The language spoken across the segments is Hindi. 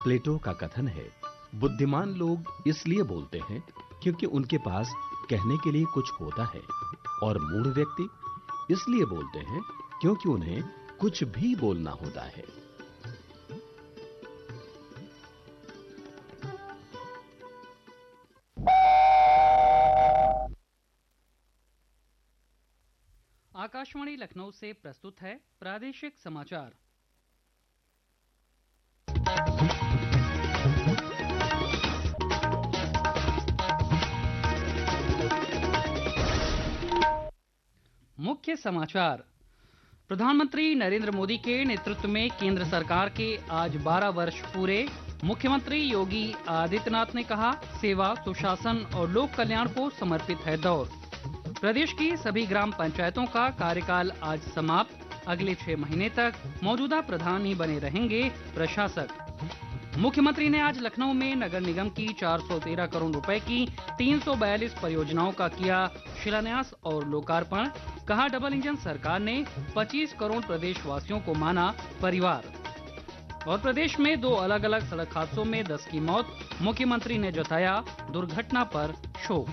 प्लेटो का कथन है, बुद्धिमान लोग इसलिए बोलते हैं क्योंकि उनके पास कहने के लिए कुछ होता है, और मूढ़ व्यक्ति इसलिए बोलते हैं क्योंकि उन्हें कुछ भी बोलना होता है। आकाशवाणी लखनऊ से प्रस्तुत है प्रादेशिक समाचार। मुख्य समाचार। प्रधानमंत्री नरेंद्र मोदी के नेतृत्व में केंद्र सरकार के आज 12 वर्ष पूरे। मुख्यमंत्री योगी आदित्यनाथ ने कहा, सेवा, सुशासन और लोक कल्याण को समर्पित है दौर। प्रदेश की सभी ग्राम पंचायतों का कार्यकाल आज समाप्त। अगले 6 महीने तक मौजूदा प्रधान ही बने रहेंगे प्रशासक। मुख्यमंत्री ने आज लखनऊ में नगर निगम की 413 करोड़ रुपए की 342 परियोजनाओं का किया शिलान्यास और लोकार्पण। कहा, डबल इंजन सरकार ने 25 करोड़ प्रदेशवासियों को माना परिवार। और प्रदेश में 2 अलग अलग सड़क हादसों में 10 की मौत। मुख्यमंत्री ने जताया दुर्घटना पर शोक।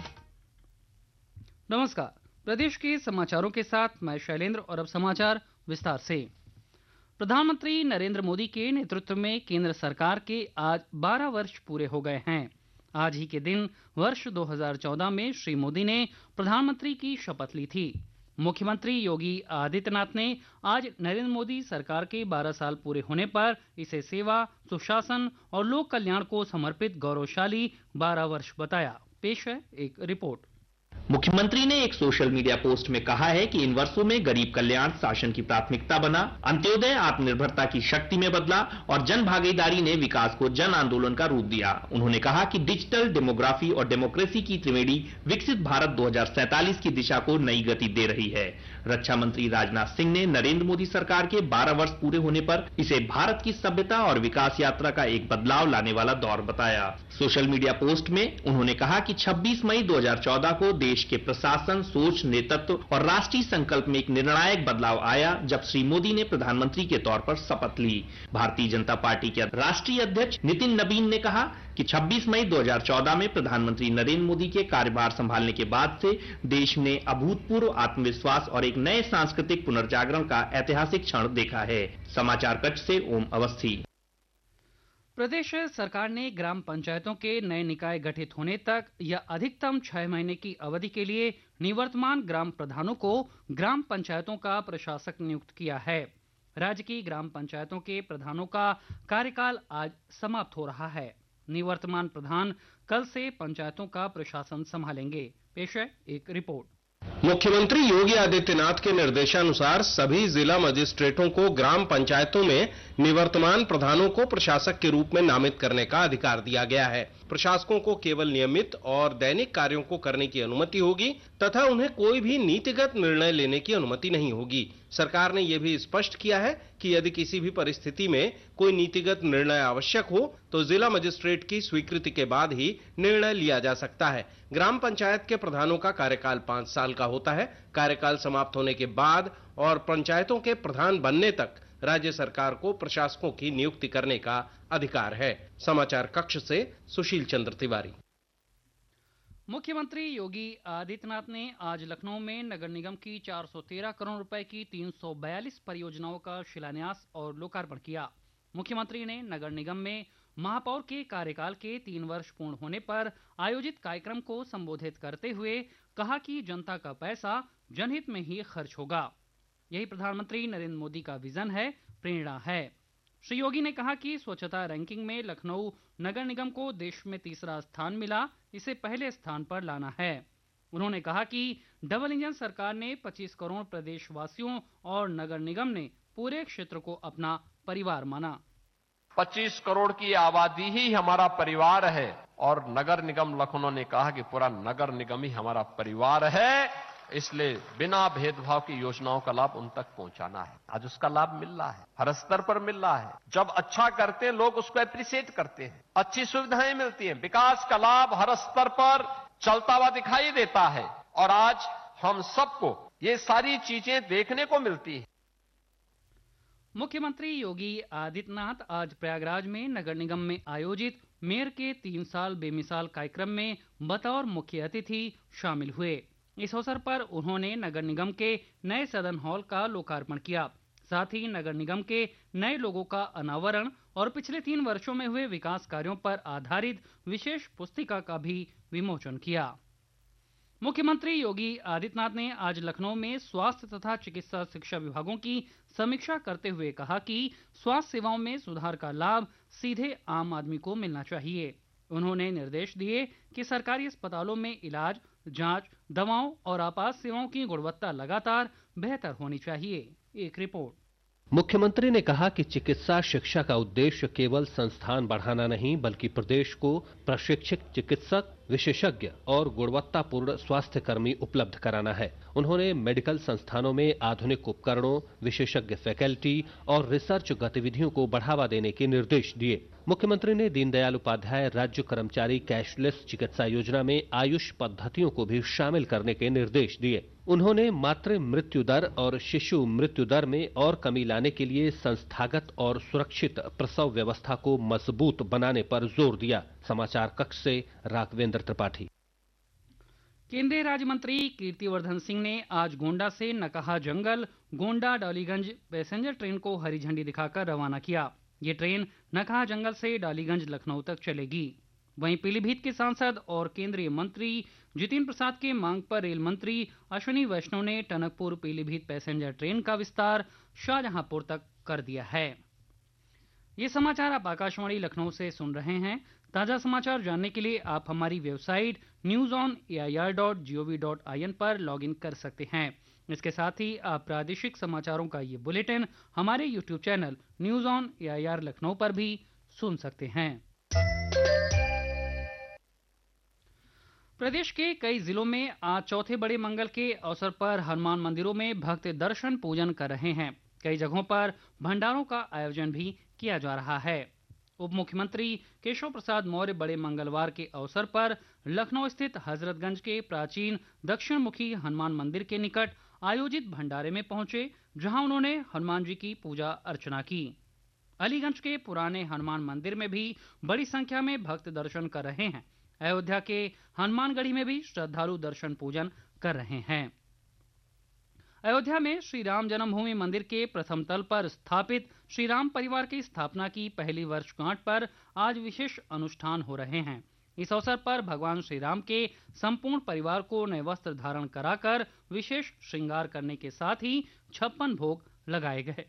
नमस्कार, प्रदेश के समाचारों के साथ मैं शैलेंद्र और अब समाचार विस्तार से। प्रधानमंत्री नरेंद्र मोदी के नेतृत्व में केंद्र सरकार के आज 12 वर्ष पूरे हो गए हैं। आज ही के दिन वर्ष 2014 में श्री मोदी ने प्रधानमंत्री की शपथ ली थी। मुख्यमंत्री योगी आदित्यनाथ ने आज नरेंद्र मोदी सरकार के 12 साल पूरे होने पर इसे सेवा, सुशासन और लोक कल्याण को समर्पित गौरवशाली 12 वर्ष बताया। पेश है एक रिपोर्ट। मुख्यमंत्री ने एक सोशल मीडिया पोस्ट में कहा है कि इन वर्षों में गरीब कल्याण शासन की प्राथमिकता बना, अंत्योदय आत्मनिर्भरता की शक्ति में बदला और जन भागीदारी ने विकास को जन आंदोलन का रूप दिया। उन्होंने कहा कि डिजिटल, डेमोग्राफी और डेमोक्रेसी की त्रिवेणी विकसित भारत 2047 की दिशा को नई गति दे रही है। रक्षा मंत्री राजनाथ सिंह ने नरेंद्र मोदी सरकार के 12 वर्ष पूरे होने पर इसे भारत की सभ्यता और विकास यात्रा का एक बदलाव लाने वाला दौर बताया। सोशल मीडिया पोस्ट में उन्होंने कहा कि 26 मई 2014 को देश के प्रशासन, सोच, नेतृत्व और राष्ट्रीय संकल्प में एक निर्णायक बदलाव आया जब श्री मोदी ने प्रधानमंत्री के तौर पर शपथ ली। भारतीय जनता पार्टी के राष्ट्रीय अध्यक्ष नितिन नबीन ने कहा कि 26 मई 2014 में प्रधानमंत्री नरेंद्र मोदी के कार्यभार संभालने के बाद से देश ने अभूतपूर्व आत्मविश्वास और एक नए सांस्कृतिक पुनर्जागरण का ऐतिहासिक क्षण देखा है। समाचार कक्ष से ओम अवस्थी। प्रदेश सरकार ने ग्राम पंचायतों के नए निकाय गठित होने तक या अधिकतम 6 महीने की अवधि के लिए निवर्तमान ग्राम प्रधानों को ग्राम पंचायतों का प्रशासक नियुक्त किया है। राज्य की ग्राम पंचायतों के प्रधानों का कार्यकाल आज समाप्त हो रहा है। निवर्तमान प्रधान कल से पंचायतों का प्रशासन संभालेंगे। पेश है एक रिपोर्ट। मुख्यमंत्री योगी आदित्यनाथ के निर्देशानुसार सभी जिला मजिस्ट्रेटों को ग्राम पंचायतों में निवर्तमान प्रधानों को प्रशासक के रूप में नामित करने का अधिकार दिया गया है। प्रशासकों को केवल नियमित और दैनिक कार्यों को करने की अनुमति होगी तथा उन्हें कोई भी नीतिगत निर्णय लेने की अनुमति नहीं होगी। सरकार ने यह भी स्पष्ट किया है कि यदि किसी भी परिस्थिति में कोई नीतिगत निर्णय आवश्यक हो तो जिला मजिस्ट्रेट की स्वीकृति के बाद ही निर्णय लिया जा सकता है। ग्राम पंचायत के प्रधानों का कार्यकाल 5 साल का होता है। कार्यकाल समाप्त होने के बाद और पंचायतों के प्रधान बनने तक राज्य सरकार को प्रशासकों की नियुक्ति करने का अधिकार है। समाचार कक्ष से सुशील चंद्र तिवारी। मुख्यमंत्री योगी आदित्यनाथ ने आज लखनऊ में नगर निगम की 413 करोड़ रुपए की 342 परियोजनाओं का शिलान्यास और लोकार्पण किया। मुख्यमंत्री ने नगर निगम में महापौर के कार्यकाल के 3 वर्ष पूर्ण होने पर आयोजित कार्यक्रम को संबोधित करते हुए कहा कि जनता का पैसा जनहित में ही खर्च होगा। यही प्रधानमंत्री नरेंद्र मोदी का विजन है, प्रेरणा है। श्री योगी ने कहा कि स्वच्छता रैंकिंग में लखनऊ नगर निगम को देश में 3रा स्थान मिला, इसे पहले स्थान पर लाना है। उन्होंने कहा कि डबल इंजन सरकार ने 25 करोड़ प्रदेशवासियों और नगर निगम ने पूरे क्षेत्र को अपना परिवार माना। 25 करोड़ की आबादी ही हमारा परिवार है और नगर निगम लखनऊ ने कहा कि पूरा नगर निगम ही हमारा परिवार है, इसलिए बिना भेदभाव की योजनाओं का लाभ उन तक पहुंचाना है। आज उसका लाभ मिल रहा है, हर स्तर पर मिल रहा है। जब अच्छा करते हैं लोग उसको एप्रिशिएट करते हैं, अच्छी सुविधाएं मिलती हैं, विकास का लाभ हर स्तर पर चलता हुआ दिखाई देता है और आज हम सबको ये सारी चीजें देखने को मिलती है। मुख्यमंत्री योगी आदित्यनाथ आज प्रयागराज में नगर निगम में आयोजित मेयर के 3 साल बेमिसाल कार्यक्रम में बतौर मुख्य अतिथि शामिल हुए। इस अवसर पर उन्होंने नगर निगम के नए सदन हॉल का लोकार्पण किया। साथ ही नगर निगम के नए लोगों का अनावरण और पिछले 3 वर्षों में हुए विकास कार्यों पर आधारित विशेष पुस्तिका का भी विमोचन किया। मुख्यमंत्री योगी आदित्यनाथ ने आज लखनऊ में स्वास्थ्य तथा चिकित्सा शिक्षा विभागों की समीक्षा करते हुए कहा कि स्वास्थ्य सेवाओं में सुधार का लाभ सीधे आम आदमी को मिलना चाहिए। उन्होंने निर्देश दिए कि सरकारी अस्पतालों में इलाज, जांच, दवाओं और आपात सेवाओं की गुणवत्ता लगातार बेहतर होनी चाहिए। एक रिपोर्ट। मुख्यमंत्री ने कहा कि चिकित्सा शिक्षा का उद्देश्य केवल संस्थान बढ़ाना नहीं बल्कि प्रदेश को प्रशिक्षित चिकित्सक, विशेषज्ञ और गुणवत्तापूर्ण स्वास्थ्य कर्मी उपलब्ध कराना है। उन्होंने मेडिकल संस्थानों में आधुनिक उपकरणों, विशेषज्ञ फैकल्टी और रिसर्च गतिविधियों को बढ़ावा देने के निर्देश दिए। मुख्यमंत्री ने दीनदयाल उपाध्याय राज्य कर्मचारी कैशलेस चिकित्सा योजना में आयुष पद्धतियों को भी शामिल करने के निर्देश दिए। उन्होंने मातृ मृत्यु दर और शिशु मृत्यु दर में और कमी लाने के लिए संस्थागत और सुरक्षित प्रसव व्यवस्था को मजबूत बनाने पर जोर दिया। समाचार कक्ष से राघवेंद्र त्रिपाठी। केंद्रीय राज्य मंत्री कीर्तिवर्धन सिंह ने आज गोंडा से नकहा जंगल गोंडा डालीगंज पैसेंजर ट्रेन को हरी झंडी दिखाकर रवाना किया। ये ट्रेन नकहा जंगल से डालीगंज लखनऊ तक चलेगी। वहीं पीलीभीत के सांसद और केंद्रीय मंत्री जितिन प्रसाद के मांग पर रेल मंत्री अश्विनी वैष्णव ने टनकपुर पीलीभीत पैसेंजर ट्रेन का विस्तार शाहजहांपुर तक कर दिया है। ये समाचार आप आकाशवाणी लखनऊ से सुन रहे हैं। ताजा समाचार जानने के लिए आप हमारी वेबसाइट newsonair.gov.in पर लॉगिन कर सकते हैं। इसके साथ ही आप प्रादेशिक समाचारों का ये बुलेटिन हमारे YouTube channel news on AIR Lucknow पर भी सुन सकते हैं। प्रदेश के कई जिलों में आज चौथे बड़े मंगल के अवसर पर हनुमान मंदिरों में भक्त दर्शन पूजन कर रहे हैं। कई जगहों पर भंडारों का आयोजन भी किया जा रहा है। उप मुख्यमंत्री केशव प्रसाद मौर्य बड़े मंगलवार के अवसर पर लखनऊ स्थित हजरतगंज के प्राचीन दक्षिण मुखी हनुमान मंदिर के निकट आयोजित भंडारे में पहुंचे, जहां उन्होंने हनुमान जी की पूजा अर्चना की। अलीगंज के पुराने हनुमान मंदिर में भी बड़ी संख्या में भक्त दर्शन कर रहे हैं। अयोध्या के हनुमानगढ़ी में भी श्रद्धालु दर्शन पूजन कर रहे हैं। अयोध्या में श्री राम जन्मभूमि मंदिर के प्रथम तल पर स्थापित श्री राम परिवार की स्थापना की पहली वर्षगांठ पर आज विशेष अनुष्ठान हो रहे हैं। इस अवसर पर भगवान श्री राम के संपूर्ण परिवार को नए वस्त्र धारण कराकर विशेष श्रृंगार करने के साथ ही 56 भोग लगाए गए।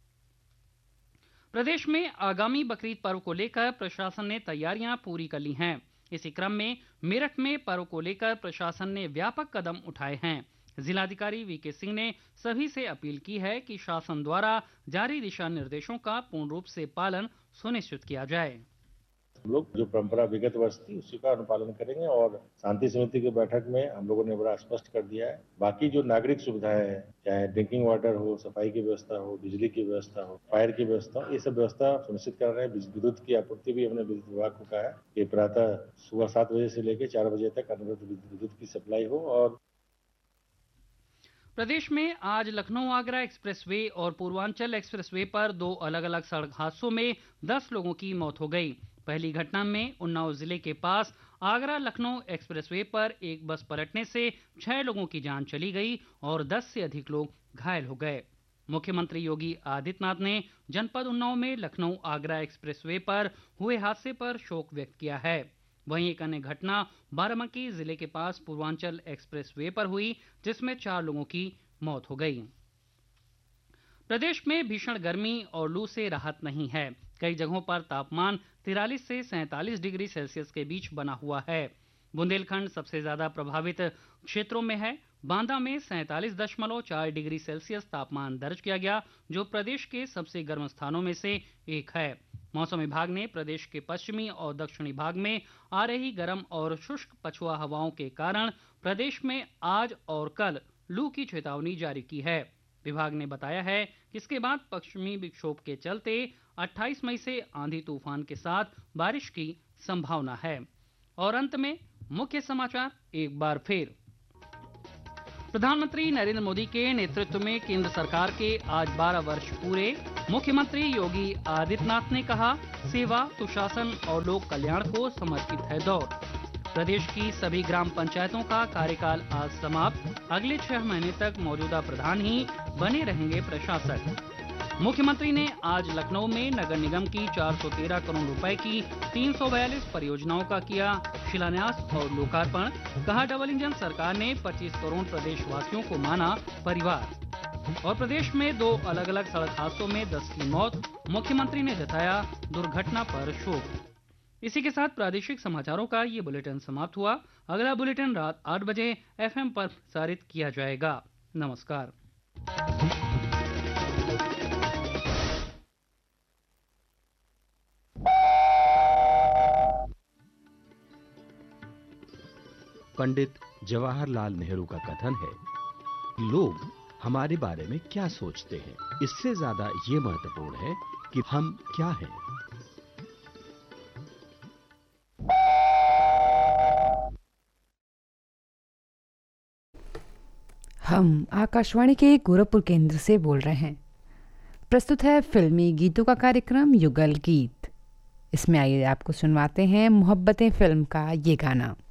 प्रदेश में आगामी बकरीद पर्व को लेकर प्रशासन ने तैयारियां पूरी कर ली हैं। इसी क्रम में मेरठ में पर्व को लेकर प्रशासन ने व्यापक कदम उठाए हैं। जिलाधिकारी वीके सिंह ने सभी से अपील की है कि शासन द्वारा जारी दिशा निर्देशों का पूर्ण रूप से पालन सुनिश्चित किया जाए। हम लोग जो परंपरा विगत वर्ष थी उसी का अनुपालन करेंगे और शांति समिति की बैठक में हम लोगों ने बड़ा स्पष्ट कर दिया है। बाकी जो नागरिक सुविधाएं हैं, चाहे ड्रिंकिंग वाटर हो, सफाई की व्यवस्था हो, बिजली की व्यवस्था हो, फायर की व्यवस्था हो, ये सब व्यवस्था सुनिश्चित कर रहे हैं। विद्युत की आपूर्ति भी हमने विद्युत विभाग को कहा है कि प्रातः सुबह 7 बजे से लेकर 4 बजे तक अनवरत विद्युत की सप्लाई हो। और प्रदेश में आज लखनऊ आगरा एक्सप्रेसवे और पूर्वांचल एक्सप्रेसवे पर 2 अलग अलग सड़क हादसों में 10 लोगों की मौत हो गई। पहली घटना में उन्नाव जिले के पास आगरा लखनऊ एक्सप्रेसवे पर एक बस पलटने से 6 लोगों की जान चली गई और 10 से अधिक लोग घायल हो गए। मुख्यमंत्री योगी आदित्यनाथ ने जनपद उन्नाव में लखनऊ आगरा एक्सप्रेसवे पर हुए हादसे पर शोक व्यक्त किया है। वहीं एक अन्य घटना बाराबंकी जिले के पास पूर्वांचल एक्सप्रेसवे पर हुई, जिसमें 4 लोगों की मौत हो गई। प्रदेश में भीषण गर्मी और लू से राहत नहीं है। कई जगहों पर तापमान 43 से 47 डिग्री सेल्सियस के बीच बना हुआ है। बुंदेलखंड सबसे ज्यादा प्रभावित क्षेत्रों में है। बांदा में 47.4 डिग्री सेल्सियस तापमान दर्ज किया गया, जो प्रदेश के सबसे गर्म स्थानों में से एक है। मौसम विभाग ने प्रदेश के पश्चिमी और दक्षिणी भाग में आ रही गर्म और शुष्क पछुआ हवाओं के कारण प्रदेश में आज और कल लू की चेतावनी जारी की है। विभाग ने बताया है कि इसके बाद पश्चिमी विक्षोभ के चलते 28 मई से आंधी तूफान के साथ बारिश की संभावना है। और अंत में मुख्य समाचार एक बार फिर। प्रधानमंत्री नरेंद्र मोदी के नेतृत्व में केंद्र सरकार के आज 12 वर्ष पूरे। मुख्यमंत्री योगी आदित्यनाथ ने कहा, सेवा, सुशासन और लोक कल्याण को समर्पित है दौर। प्रदेश की सभी ग्राम पंचायतों का कार्यकाल आज समाप्त। अगले 6 महीने तक मौजूदा प्रधान ही बने रहेंगे प्रशासक। मुख्यमंत्री ने आज लखनऊ में नगर निगम की 413 करोड़ रुपए की 342 परियोजनाओं का किया शिलान्यास और लोकार्पण। कहा, डबल इंजन सरकार ने 25 करोड़ प्रदेशवासियों को माना परिवार। और प्रदेश में 2 अलग अलग सड़क हादसों में 10 की मौत। मुख्यमंत्री ने जताया दुर्घटना पर शोक। इसी के साथ प्रादेशिक समाचारों का ये बुलेटिन समाप्त हुआ। अगला बुलेटिन रात 8 बजे FM पर प्रसारित किया जाएगा। नमस्कार। पंडित जवाहरलाल नेहरू का कथन है, लोग हमारे बारे में क्या सोचते हैं, इससे ज्यादा ये महत्वपूर्ण है कि हम क्या हैं। हम आकाशवाणी के गोरखपुर केंद्र से बोल रहे हैं। प्रस्तुत है फिल्मी गीतों का कार्यक्रम युगल गीत। इसमें आइए आपको सुनवाते हैं मोहब्बतें फिल्म का ये गाना।